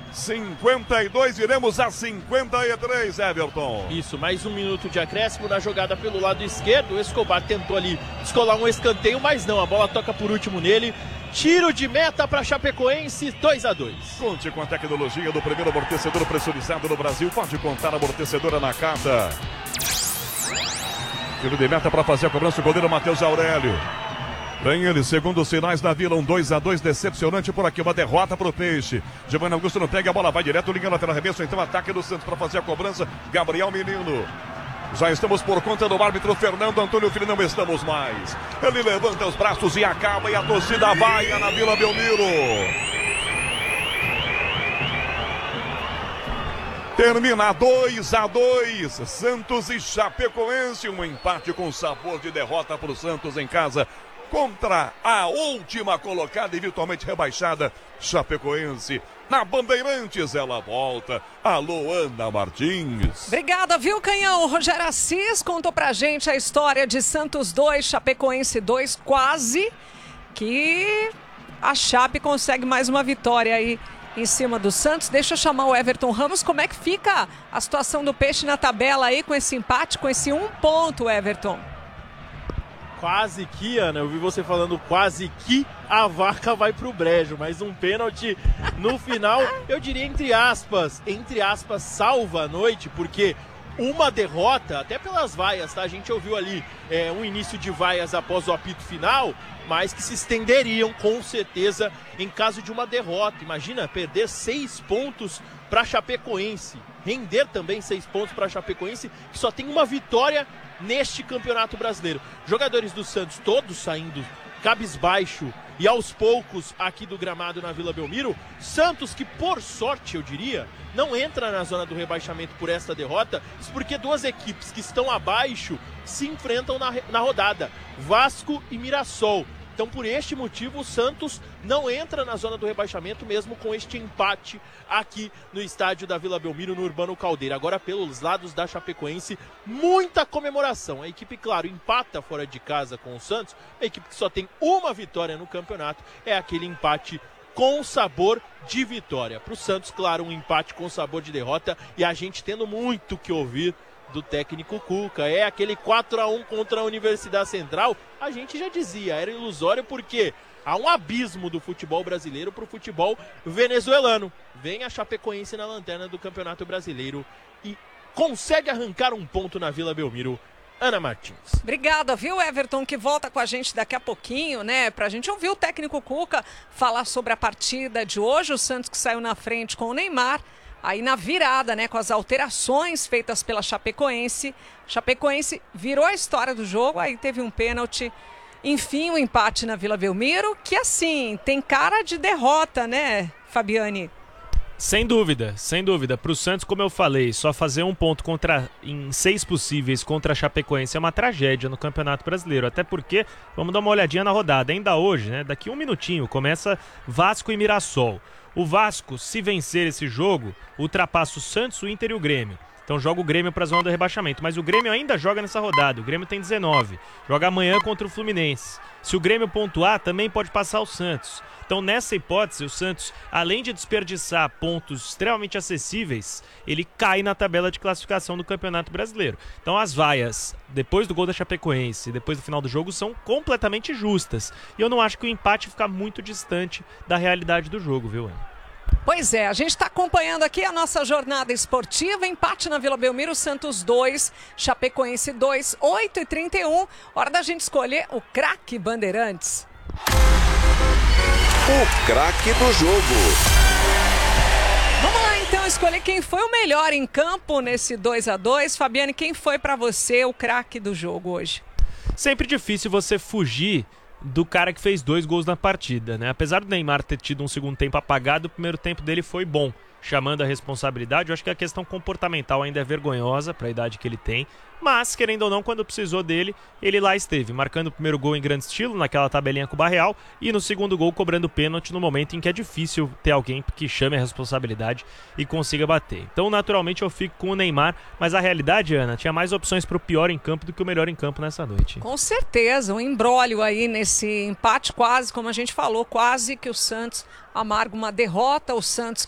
52, iremos a 53, Everton. Isso, mais um minuto de acréscimo na jogada pelo lado esquerdo. O Escobar tentou ali descolar um escanteio, mas não, a bola toca por último nele. Tiro de meta para Chapecoense, 2-2. Conte com a tecnologia do primeiro amortecedor pressurizado no Brasil. Pode contar a amortecedora na carta. Tiro de meta para fazer a cobrança, o goleiro Matheus Aurélio. Vem ele, segundo os sinais da Vila, um 2-2 decepcionante por aqui, uma derrota para o Peixe. Giovanni Augusto não pega a bola, vai direto, linha lateral, arremesso, então ataque do Santos para fazer a cobrança. Gabriel Menino. Já estamos por conta do árbitro Fernando Antônio Filho, não estamos mais. Ele levanta os braços e acaba, e a torcida vai na Vila Belmiro. Termina 2-2, Santos e Chapecoense, um empate com sabor de derrota para o Santos em casa contra a última colocada e virtualmente rebaixada Chapecoense. Na Bandeirantes ela volta. Alô, Ana Martins. Obrigada, viu, Canhão? O Rogério Assis contou pra gente a história de Santos 2, Chapecoense 2, quase que a Chape consegue mais uma vitória aí em cima do Santos. Deixa eu chamar o Everton Ramos. Como é que fica a situação do Peixe na tabela aí com esse empate, com esse 1 ponto, Everton? Quase que, Ana, eu vi você falando quase que a vaca vai pro brejo, mas um pênalti no final, eu diria entre aspas, salva a noite, porque uma derrota, até pelas vaias, tá? A gente ouviu ali um início de vaias após o apito final, mas que se estenderiam com certeza em caso de uma derrota. Imagina perder 6 pontos para Chapecoense, render também 6 pontos para Chapecoense, que só tem uma vitória neste Campeonato Brasileiro. Jogadores do Santos todos saindo cabisbaixo e aos poucos aqui do gramado na Vila Belmiro. Santos que, por sorte, eu diria, não entra na zona do rebaixamento por esta derrota, isso porque duas equipes que estão abaixo se enfrentam na rodada, Vasco e Mirassol. Então, por este motivo, o Santos não entra na zona do rebaixamento, mesmo com este empate aqui no estádio da Vila Belmiro, no Urbano Caldeira. Agora, pelos lados da Chapecoense, muita comemoração. A equipe, claro, empata fora de casa com o Santos. A equipe que só tem uma vitória no campeonato é aquele empate com sabor de vitória. Para o Santos, claro, um empate com sabor de derrota, e a gente tendo muito que ouvir do técnico Cuca. É aquele 4-1 contra a Universidade Central, a gente já dizia, era ilusório porque há um abismo do futebol brasileiro para o futebol venezuelano. Vem a Chapecoense na lanterna do Campeonato Brasileiro e consegue arrancar um ponto na Vila Belmiro. Ana Martins. Obrigada, viu, Everton, que volta com a gente daqui a pouquinho, né? Pra gente ouvir o técnico Cuca falar sobre a partida de hoje. O Santos que saiu na frente com o Neymar. Aí na virada, né, com as alterações feitas pela Chapecoense. Chapecoense virou a história do jogo, aí teve um pênalti. Enfim, um empate na Vila Belmiro, que assim, tem cara de derrota, né, Fabiane? Sem dúvida, sem dúvida. Para o Santos, como eu falei, só fazer um ponto em 6 possíveis contra a Chapecoense é uma tragédia no Campeonato Brasileiro. Até porque, vamos dar uma olhadinha na rodada. Ainda hoje, né, daqui um minutinho, começa Vasco e Mirassol. O Vasco, se vencer esse jogo, ultrapassa o Santos, o Inter e o Grêmio. Então joga o Grêmio para a zona do rebaixamento. Mas o Grêmio ainda joga nessa rodada. O Grêmio tem 19. Joga amanhã contra o Fluminense. Se o Grêmio pontuar, também pode passar o Santos. Então, nessa hipótese, o Santos, além de desperdiçar pontos extremamente acessíveis, ele cai na tabela de classificação do Campeonato Brasileiro. Então, as vaias, depois do gol da Chapecoense, depois do final do jogo, são completamente justas. E eu não acho que o empate fica muito distante da realidade do jogo, viu, Ana? Pois é, a gente está acompanhando aqui a nossa jornada esportiva. Empate na Vila Belmiro, Santos 2, Chapecoense 2, 8h31. Hora da gente escolher o craque Bandeirantes. O craque do jogo. Vamos lá então escolher quem foi o melhor em campo nesse 2-2. Fabiane, quem foi para você o craque do jogo hoje? Sempre difícil você fugir do cara que fez 2 gols na partida, né? Apesar do Neymar ter tido um segundo tempo apagado, o primeiro tempo dele foi bom, chamando a responsabilidade. Eu acho que a questão comportamental ainda é vergonhosa para a idade que ele tem, mas, querendo ou não, quando precisou dele, ele lá esteve, marcando o primeiro gol em grande estilo, naquela tabelinha com o Barreal, e no segundo gol cobrando pênalti no momento em que é difícil ter alguém que chame a responsabilidade e consiga bater. Então, naturalmente, eu fico com o Neymar, mas a realidade, Ana, tinha mais opções para o pior em campo do que o melhor em campo nessa noite. Com certeza, um imbróglio aí nesse empate, quase, como a gente falou, quase que o Santos amarga uma derrota. O Santos